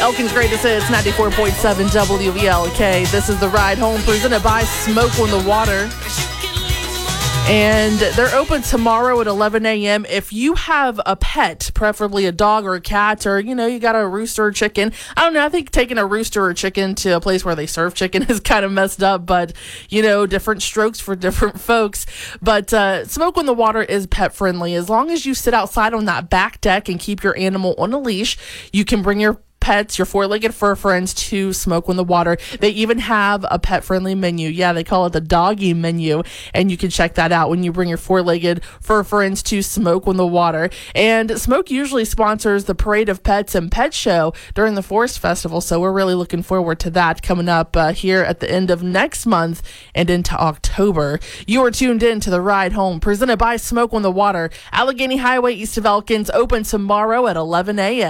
Elkin's Greatest Hits, 94.7 WELK. This is The Ride Home, presented by Smoke on the Water. And they're open tomorrow at 11 a.m. If you have a pet, preferably a dog or a cat, or, you got a rooster or chicken. I don't know. I think taking a rooster or chicken to a place where they serve chicken is kind of messed up, but, different strokes for different folks. But Smoke on the Water is pet friendly. As long as you sit outside on that back deck and keep your animal on a leash, you can bring your pets, your four-legged fur friends, to Smoke on the Water. They even have a pet-friendly menu. Yeah, they call it the doggy menu, and you can check that out when you bring your four-legged fur friends to Smoke on the Water. And Smoke usually sponsors the Parade of Pets and Pet Show during the Forest Festival, so we're really looking forward to that coming up here at the end of next month and into October. You are tuned in to The Ride Home, presented by Smoke on the Water. Allegheny Highway east of Elkins, open tomorrow at 11 a.m.